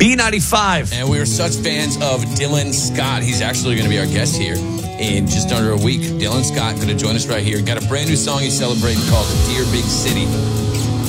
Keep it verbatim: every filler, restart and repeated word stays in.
B ninety-five. And we are such fans of Dylan Scott. He's actually going to be our guest here in just under a week. Dylan Scott going to join us right here. Got a brand new song he's celebrating called Dear Big City.